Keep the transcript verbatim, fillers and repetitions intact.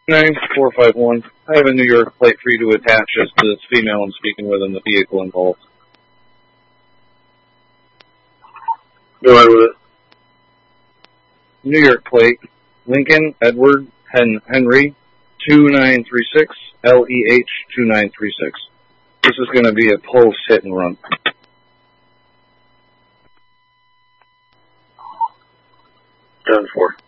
nine four five one. I have a New York plate for you to attach as to this female I'm speaking with in the vehicle involved. Go ahead with it. New York plate, Lincoln Edward Hen- Henry two nine three six L E H two nine three six. This is going to be a post hit and run. Done for.